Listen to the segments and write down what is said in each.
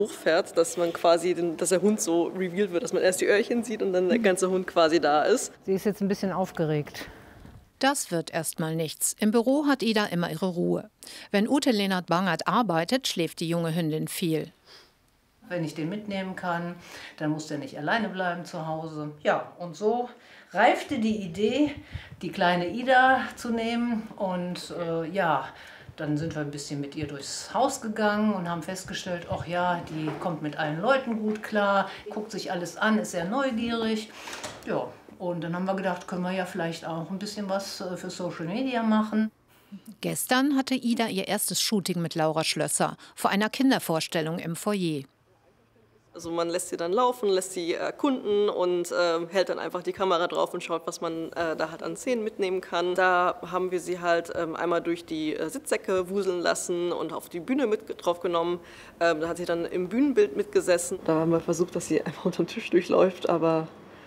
hochfährt, dass man quasi, dass der Hund so revealed wird, dass man erst die Öhrchen sieht und dann der ganze Hund quasi da ist. Sie ist jetzt ein bisschen aufgeregt. Das wird erstmal nichts. Im Büro hat Ida immer ihre Ruhe. Wenn Ute Lehnert-Bangert arbeitet, schläft die junge Hündin viel. Wenn ich den mitnehmen kann, dann muss der nicht alleine bleiben zu Hause. Ja, und so reifte die Idee, die kleine Ida zu nehmen. Und ja, dann sind wir ein bisschen mit ihr durchs Haus gegangen und haben festgestellt, ach ja, die kommt mit allen Leuten gut klar, guckt sich alles an, ist sehr neugierig. Ja, und dann haben wir gedacht, können wir ja vielleicht auch ein bisschen was für Social Media machen. Gestern hatte Ida ihr erstes Shooting mit Laura Schlösser vor einer Kindervorstellung im Foyer. Also man lässt sie dann laufen, lässt sie erkunden und hält dann einfach die Kamera drauf und schaut, was man da halt an Szenen mitnehmen kann. Da haben wir sie halt einmal durch die Sitzsäcke wuseln lassen und auf die Bühne mit drauf genommen. Da hat sie dann im Bühnenbild mitgesessen. Da haben wir versucht, dass sie einfach unter den Tisch durchläuft, aber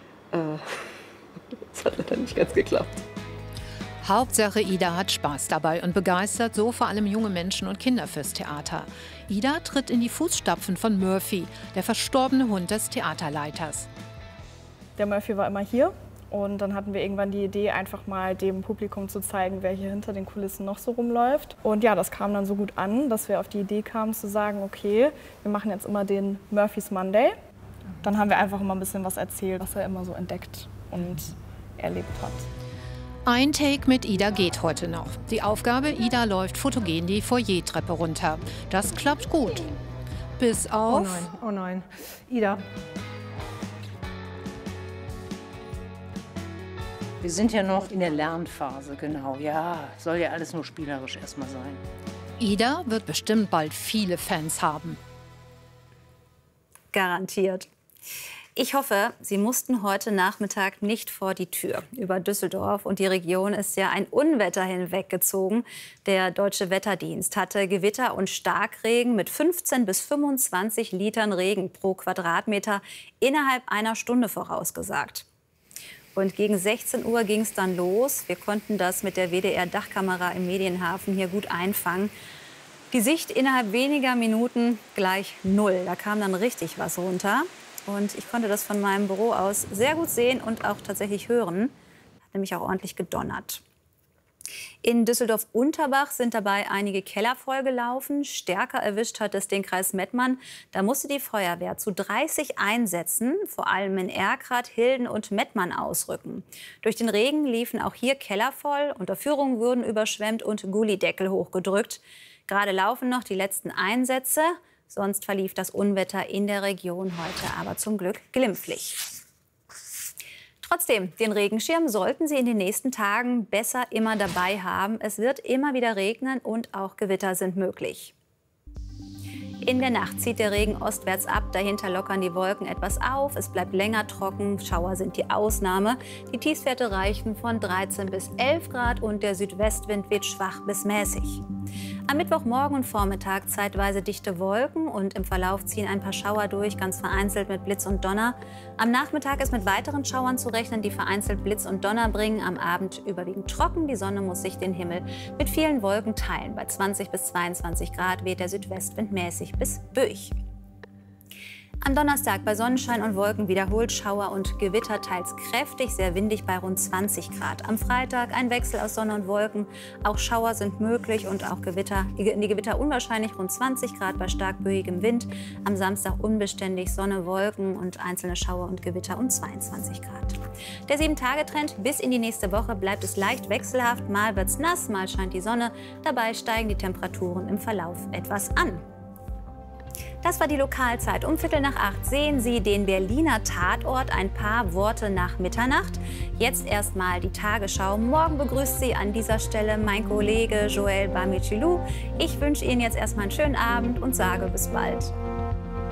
es hat leider nicht ganz geklappt. Hauptsache Ida hat Spaß dabei und begeistert so vor allem junge Menschen und Kinder fürs Theater. Ida tritt in die Fußstapfen von Murphy, der verstorbene Hund des Theaterleiters. Der Murphy war immer hier und dann hatten wir irgendwann die Idee, einfach mal dem Publikum zu zeigen, wer hier hinter den Kulissen noch so rumläuft. Und ja, das kam dann so gut an, dass wir auf die Idee kamen zu sagen, okay, wir machen jetzt immer den Murphy's Monday. Dann haben wir einfach immer ein bisschen was erzählt, was er immer so entdeckt und erlebt hat. Ein Take mit Ida geht heute noch. Die Aufgabe, Ida läuft fotogen die Foyertreppe runter. Das klappt gut. Bis auf... Oh nein, Ida. Wir sind ja noch in der Lernphase, genau. Ja, soll ja alles nur spielerisch erstmal sein. Ida wird bestimmt bald viele Fans haben. Garantiert. Ich hoffe, Sie mussten heute Nachmittag nicht vor die Tür. Über Düsseldorf und die Region ist ja ein Unwetter hinweggezogen. Der Deutsche Wetterdienst hatte Gewitter und Starkregen mit 15 bis 25 Litern Regen pro Quadratmeter innerhalb einer Stunde vorausgesagt. Und gegen 16 Uhr ging es dann los. Wir konnten das mit der WDR-Dachkamera im Medienhafen hier gut einfangen. Die Sicht innerhalb weniger Minuten gleich 0. Da kam dann richtig was runter. Und ich konnte das von meinem Büro aus sehr gut sehen und auch tatsächlich hören. Hat nämlich auch ordentlich gedonnert. In Düsseldorf-Unterbach sind dabei einige Keller vollgelaufen. Stärker erwischt hat es den Kreis Mettmann. Da musste die Feuerwehr zu 30 Einsätzen, vor allem in Erkrath, Hilden und Mettmann, ausrücken. Durch den Regen liefen auch hier Keller voll, Unterführungen wurden überschwemmt und Gullydeckel hochgedrückt. Gerade laufen noch die letzten Einsätze. Sonst verlief das Unwetter in der Region heute aber zum Glück glimpflich. Trotzdem, den Regenschirm sollten Sie in den nächsten Tagen besser immer dabei haben. Es wird immer wieder regnen und auch Gewitter sind möglich. In der Nacht zieht der Regen ostwärts ab, dahinter lockern die Wolken etwas auf. Es bleibt länger trocken, Schauer sind die Ausnahme. Die Tiefstwerte reichen von 13 bis 11 Grad und der Südwestwind weht schwach bis mäßig. Am Mittwochmorgen und Vormittag zeitweise dichte Wolken und im Verlauf ziehen ein paar Schauer durch, ganz vereinzelt mit Blitz und Donner. Am Nachmittag ist mit weiteren Schauern zu rechnen, die vereinzelt Blitz und Donner bringen. Am Abend überwiegend trocken, die Sonne muss sich den Himmel mit vielen Wolken teilen. Bei 20 bis 22 Grad weht der Südwestwind mäßig bis böig. Am Donnerstag bei Sonnenschein und Wolken wiederholt Schauer und Gewitter, teils kräftig, sehr windig bei rund 20 Grad. Am Freitag ein Wechsel aus Sonne und Wolken. Auch Schauer sind möglich und auch die Gewitter unwahrscheinlich, rund 20 Grad bei stark böigem Wind. Am Samstag unbeständig Sonne, Wolken und einzelne Schauer und Gewitter um 22 Grad. Der 7-Tage-Trend bis in die nächste Woche bleibt es leicht wechselhaft. Mal wird's nass, mal scheint die Sonne. Dabei steigen die Temperaturen im Verlauf etwas an. Das war die Lokalzeit. Um 7:45 sehen Sie den Berliner Tatort, ein paar Worte nach Mitternacht. Jetzt erstmal die Tagesschau. Morgen begrüßt Sie an dieser Stelle mein Kollege Joël Barmichelou. Ich wünsche Ihnen jetzt erstmal einen schönen Abend und sage bis bald.